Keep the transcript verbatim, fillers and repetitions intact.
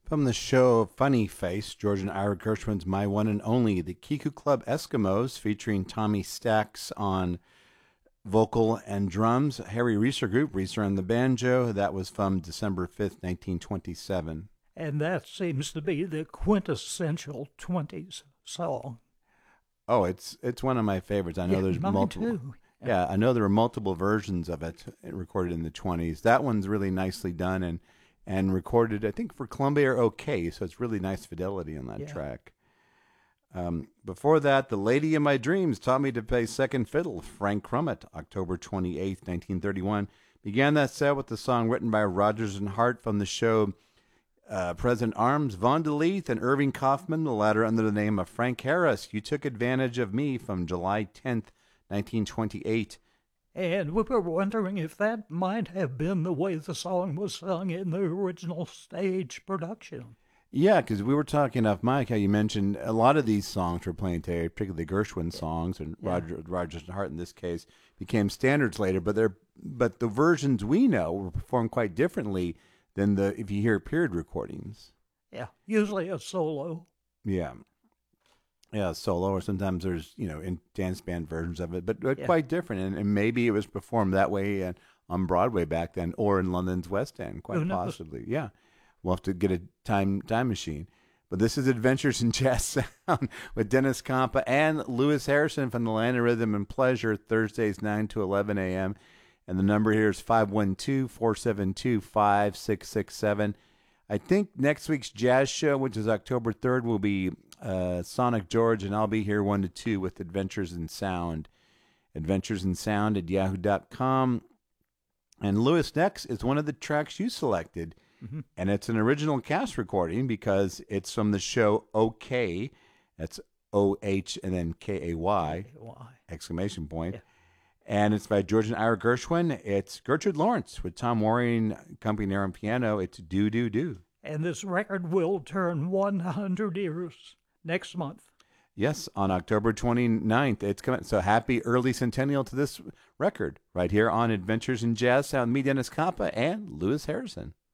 From the show Funny Face, George and Ira Gershwin's My One and Only, the Kiku Club Eskimos, featuring Tommy Stacks on vocal and drums, Harry Reeser Group, Reeser on the banjo. That was from December fifth, nineteen twenty-seven. And that seems to be the quintessential twenties song. Oh, it's it's one of my favorites. I know Yeah, there's mine multiple. too. Yeah, I know there were multiple versions of it recorded in the twenties. That one's really nicely done and and recorded, I think, for Columbia or OK, so it's really nice fidelity on that Yeah. track. Um, before that, The Lady of My Dreams Taught Me to Play Second Fiddle, Frank Crummett, October twenty-eighth, nineteen thirty-one. Began that set with the song written by Rodgers and Hart from the show uh, President Arms, Von DeLeith, and Irving Kaufman, the latter under the name of Frank Harris. You Took Advantage of Me from July tenth, nineteen twenty-eight. And we were wondering if that might have been the way the song was sung in the original stage production. Yeah, because we were talking off mic how you mentioned a lot of these songs we're playing today, particularly the Gershwin songs and Yeah. Roger Rogers and Hart in this case, became standards later. But they're but the versions we know were performed quite differently than the if you hear period recordings. Yeah, usually a solo. Yeah, yeah, solo or sometimes there's you know in dance band versions of it, but, but Yeah. quite different. And, and maybe it was performed that way and on Broadway back then, or in London's West End, quite Who knows? possibly. Yeah. We'll have to get a time time machine. But this is Adventures in Jazz Sound with Dennis Compa and Lewis Harrison from the Land of Rhythm and Pleasure, Thursdays nine to eleven a.m. And the number here is five one two, four seven two, five six six seven. I think next week's jazz show, which is October third, will be uh, Sonic George, and I'll be here one to two with Adventures in Sound. Adventures in Sound at yahoo dot com. And Lewis, next is one of the tracks you selected. Mm-hmm. And it's an original cast recording because it's from the show OK. That's O H and then K A Y, Why? exclamation point. Yeah. And it's by George and Ira Gershwin. It's Gertrude Lawrence with Tom Waring accompanying her on piano. It's Do Do Do. And this record will turn one hundred years next month. Yes, on October twenty-ninth. It's coming. So happy early centennial to this record right here on Adventures in Jazz Sound. Me, Dennis Compa, and Lewis Harrison.